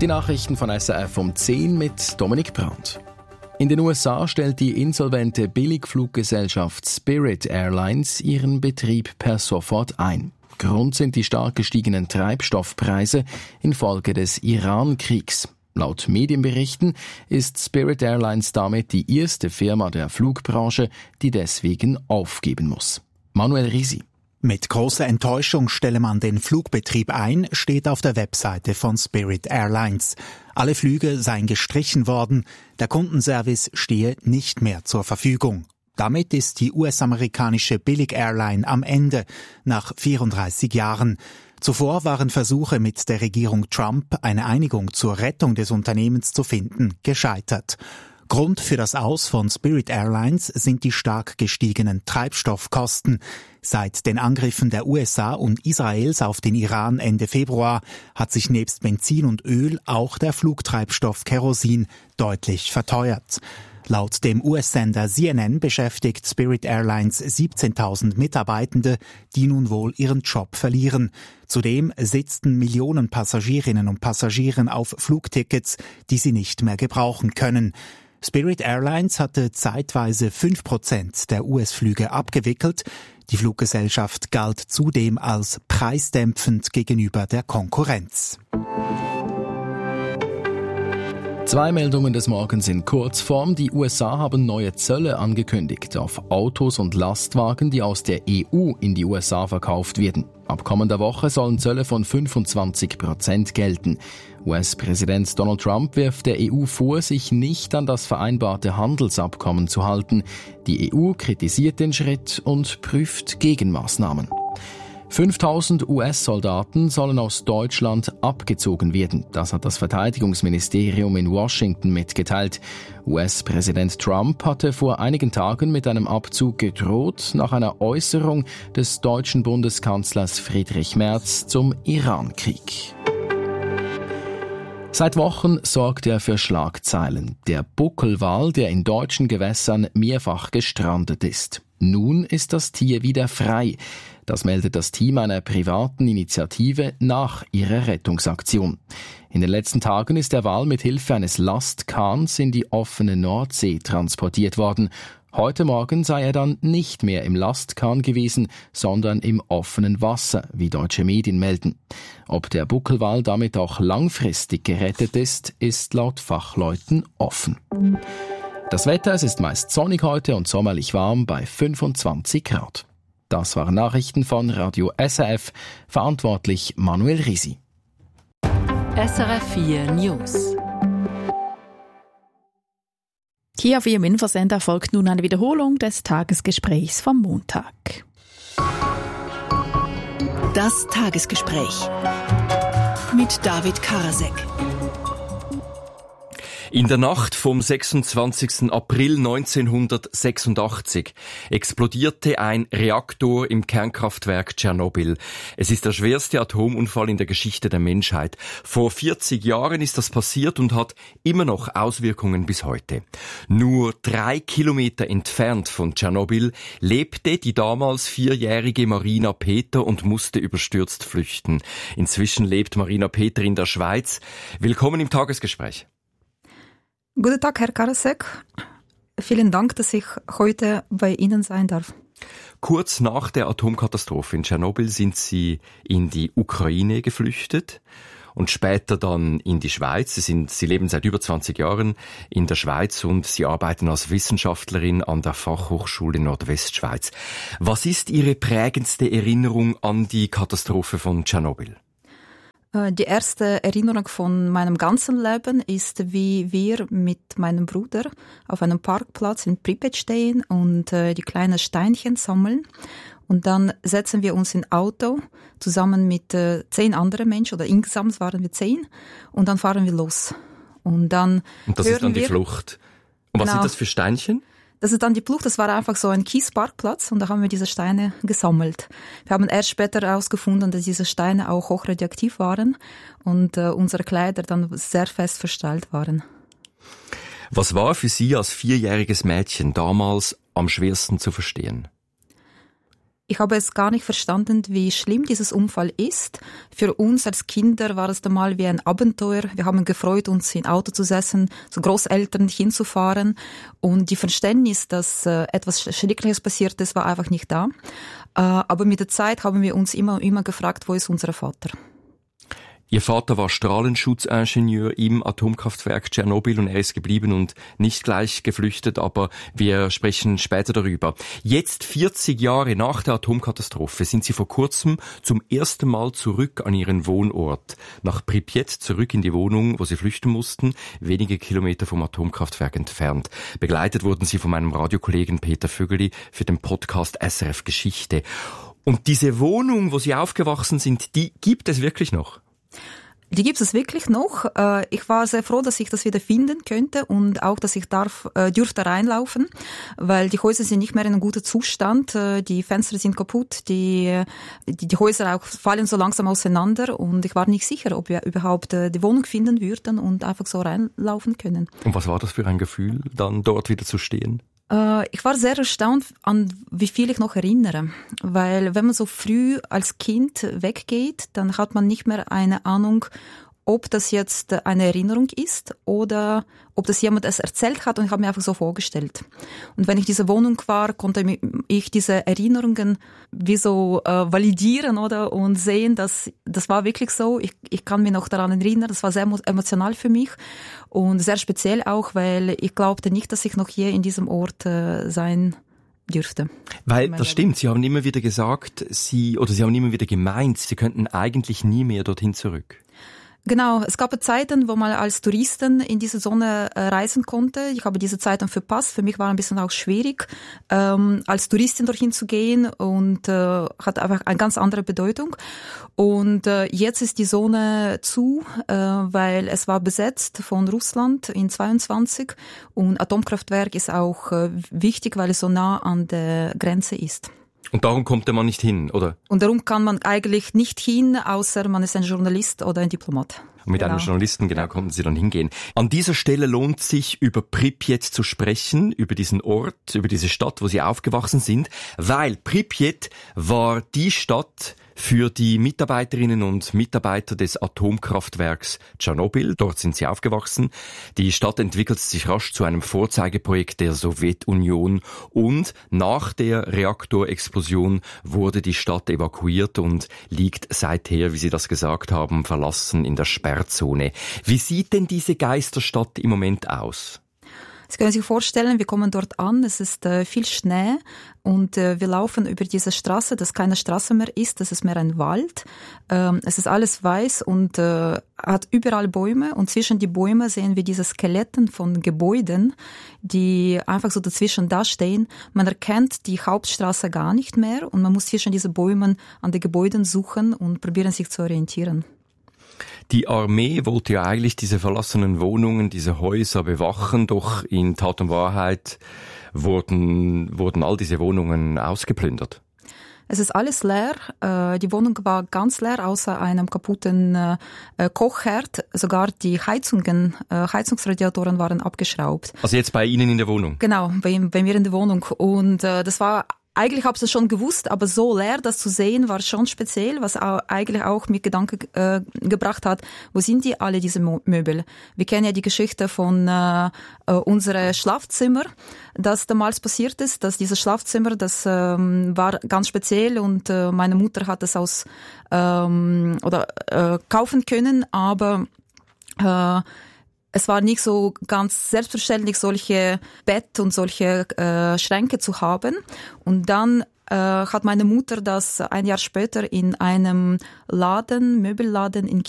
Die Nachrichten von SRF um 10 mit Dominik Brandt. In den USA stellt die insolvente Billigfluggesellschaft Spirit Airlines ihren Betrieb per sofort ein. Grund sind die stark gestiegenen Treibstoffpreise infolge des Iran-Kriegs. Laut Medienberichten ist Spirit Airlines damit die erste Firma der Flugbranche, die deswegen aufgeben muss. Manuel Risi. Mit großer Enttäuschung stelle man den Flugbetrieb ein, steht auf der Webseite von Spirit Airlines. Alle Flüge seien gestrichen worden, der Kundenservice stehe nicht mehr zur Verfügung. Damit ist die US-amerikanische Billig-Airline am Ende, nach 34 Jahren. Zuvor waren Versuche mit der Regierung Trump, eine Einigung zur Rettung des Unternehmens zu finden, gescheitert. Grund für das Aus von Spirit Airlines sind die stark gestiegenen Treibstoffkosten. Seit den Angriffen der USA und Israels auf den Iran Ende Februar hat sich nebst Benzin und Öl auch der Flugtreibstoff Kerosin deutlich verteuert. Laut dem US-Sender CNN beschäftigt Spirit Airlines 17.000 Mitarbeitende, die nun wohl ihren Job verlieren. Zudem sitzten Millionen Passagierinnen und Passagieren auf Flugtickets, die sie nicht mehr gebrauchen können. Spirit Airlines hatte zeitweise 5% der US-Flüge abgewickelt. Die Fluggesellschaft galt zudem als preisdämpfend gegenüber der Konkurrenz. 2 Meldungen des Morgens in Kurzform. Die USA haben neue Zölle angekündigt auf Autos und Lastwagen, die aus der EU in die USA verkauft werden. Ab kommender Woche sollen Zölle von 25% gelten. US-Präsident Donald Trump wirft der EU vor, sich nicht an das vereinbarte Handelsabkommen zu halten. Die EU kritisiert den Schritt und prüft Gegenmaßnahmen. 5.000 US-Soldaten sollen aus Deutschland abgezogen werden. Das hat das Verteidigungsministerium in Washington mitgeteilt. US-Präsident Trump hatte vor einigen Tagen mit einem Abzug gedroht, nach einer Äußerung des deutschen Bundeskanzlers Friedrich Merz zum Iran-Krieg. Seit Wochen sorgt er für Schlagzeilen. Der Buckelwal, der in deutschen Gewässern mehrfach gestrandet ist. Nun ist das Tier wieder frei. Das meldet das Team einer privaten Initiative nach ihrer Rettungsaktion. In den letzten Tagen ist der Wal mit Hilfe eines Lastkahns in die offene Nordsee transportiert worden. Heute Morgen sei er dann nicht mehr im Lastkahn gewesen, sondern im offenen Wasser, wie deutsche Medien melden. Ob der Buckelwal damit auch langfristig gerettet ist laut Fachleuten offen. Das Wetter, es ist meist sonnig heute und sommerlich warm bei 25 Grad. Das waren Nachrichten von Radio SRF, verantwortlich Manuel Risi. SRF 4 News. Hier auf Ihrem Infosender folgt nun eine Wiederholung des Tagesgesprächs vom Montag. Das Tagesgespräch mit David Karasek. In der Nacht vom 26. April 1986 explodierte ein Reaktor im Kernkraftwerk Tschernobyl. Es ist der schwerste Atomunfall in der Geschichte der Menschheit. Vor 40 Jahren ist das passiert und hat immer noch Auswirkungen bis heute. Nur 3 Kilometer entfernt von Tschernobyl lebte die damals 4-jährige Marina Peter und musste überstürzt flüchten. Inzwischen lebt Marina Peter in der Schweiz. Willkommen im Tagesgespräch. Guten Tag, Herr Karasek. Vielen Dank, dass ich heute bei Ihnen sein darf. Kurz nach der Atomkatastrophe in Tschernobyl sind Sie in die Ukraine geflüchtet und später dann in die Schweiz. Sie leben seit über 20 Jahren in der Schweiz und Sie arbeiten als Wissenschaftlerin an der Fachhochschule Nordwestschweiz. Was ist Ihre prägendste Erinnerung an die Katastrophe von Tschernobyl? Die erste Erinnerung von meinem ganzen Leben ist, wie wir mit meinem Bruder auf einem Parkplatz in Pripyat stehen und die kleinen Steinchen sammeln. Und dann setzen wir uns in Auto zusammen mit 10 anderen Menschen, oder insgesamt waren wir 10, und dann fahren wir los. Und das ist dann die Flucht. Und was sind das für Steinchen? Das ist dann die Flucht, das war einfach so ein Kiesparkplatz und da haben wir diese Steine gesammelt. Wir haben erst später herausgefunden, dass diese Steine auch hochradioaktiv waren und unsere Kleider dann sehr fest versteilt waren. Was war für Sie als 4-jähriges Mädchen damals am schwersten zu verstehen? Ich habe es gar nicht verstanden, wie schlimm dieses Unfall ist. Für uns als Kinder war es dann mal wie ein Abenteuer. Wir haben gefreut, uns im Auto zu setzen, zu Großeltern hinzufahren. Und die Verständnis, dass etwas Schreckliches passiert ist, war einfach nicht da. Aber mit der Zeit haben wir uns immer gefragt, wo ist unser Vater? Ihr Vater war Strahlenschutzingenieur im Atomkraftwerk Tschernobyl und er ist geblieben und nicht gleich geflüchtet, aber wir sprechen später darüber. Jetzt, 40 Jahre nach der Atomkatastrophe, sind Sie vor kurzem zum ersten Mal zurück an Ihren Wohnort, nach Pripyat, zurück in die Wohnung, wo Sie flüchten mussten, wenige Kilometer vom Atomkraftwerk entfernt. Begleitet wurden Sie von meinem Radiokollegen Peter Vögeli für den Podcast SRF Geschichte. Und diese Wohnung, wo Sie aufgewachsen sind, die gibt es wirklich noch? Die gibt es wirklich noch. Ich war sehr froh, dass ich das wieder finden könnte und auch, dass ich dürfte reinlaufen, weil die Häuser sind nicht mehr in einem guten Zustand. Die Fenster sind kaputt, die Häuser auch fallen so langsam auseinander und ich war nicht sicher, ob wir überhaupt die Wohnung finden würden und einfach so reinlaufen können. Und was war das für ein Gefühl, dann dort wieder zu stehen? Ich war sehr erstaunt, an wie viel ich noch erinnere, weil wenn man so früh als Kind weggeht, dann hat man nicht mehr eine Ahnung, ob das jetzt eine Erinnerung ist oder ob das jemand es erzählt hat und ich habe mir einfach so vorgestellt. Und wenn ich in dieser Wohnung war, konnte ich diese Erinnerungen wie so validieren oder und sehen, dass das war wirklich so. Ich kann mich noch daran erinnern, das war sehr emotional für mich und sehr speziell auch, weil ich glaubte nicht, dass ich noch hier in diesem Ort sein dürfte. Weil, das stimmt, Sie haben immer wieder gesagt, Sie haben immer wieder gemeint, Sie könnten eigentlich nie mehr dorthin zurück. Genau, es gab Zeiten, wo man als Touristen in diese Zone reisen konnte. Ich habe diese Zeiten verpasst. Für mich war ein bisschen auch schwierig, als Touristin dorthin zu gehen und hat einfach eine ganz andere Bedeutung. Und jetzt ist die Zone zu, weil es war besetzt von Russland in 22 und Atomkraftwerk ist auch wichtig, weil es so nah an der Grenze ist. Und darum kommt man nicht hin, oder? Und darum kann man eigentlich nicht hin, außer man ist ein Journalist oder ein Diplomat. Und mit einem Journalisten, konnten Sie dann hingehen. An dieser Stelle lohnt sich, über Pripyat zu sprechen, über diesen Ort, über diese Stadt, wo Sie aufgewachsen sind, weil Pripyat war die Stadt für die Mitarbeiterinnen und Mitarbeiter des Atomkraftwerks Tschernobyl. Dort sind sie aufgewachsen. Die Stadt entwickelte sich rasch zu einem Vorzeigeprojekt der Sowjetunion und nach der Reaktorexplosion wurde die Stadt evakuiert und liegt seither, wie Sie das gesagt haben, verlassen in der Sperrzone. Wie sieht denn diese Geisterstadt im Moment aus? Sie können sich vorstellen, wir kommen dort an, es ist viel Schnee und wir laufen über diese Straße, das keine Straße mehr ist, das ist mehr ein Wald. Es ist alles weiß und hat überall Bäume und zwischen die Bäume sehen wir diese Skeletten von Gebäuden, die einfach so dazwischen dastehen. Man erkennt die Hauptstraße gar nicht mehr und man muss zwischen diesen Bäumen an den Gebäuden suchen und probieren sich zu orientieren. Die Armee wollte ja eigentlich diese verlassenen Wohnungen, diese Häuser bewachen, doch in Tat und Wahrheit wurden all diese Wohnungen ausgeplündert. Es ist alles leer. Die Wohnung war ganz leer, außer einem kaputten Kochherd. Sogar die Heizungsradiatoren waren abgeschraubt. Also jetzt bei Ihnen in der Wohnung? Genau, bei mir in der Wohnung. Und das war eigentlich habe ich es schon gewusst, aber so leer das zu sehen war schon speziell, was eigentlich auch mit Gedanken gebracht hat, wo sind die alle diese Möbel? Wir kennen ja die Geschichte von unserem Schlafzimmer, das damals passiert ist, dass dieses Schlafzimmer, das war ganz speziell und meine Mutter hat es kaufen können, aber es war nicht so ganz selbstverständlich, solche Bett und solche Schränke zu haben. Und dann hat meine Mutter das ein Jahr später in einem Möbelladen in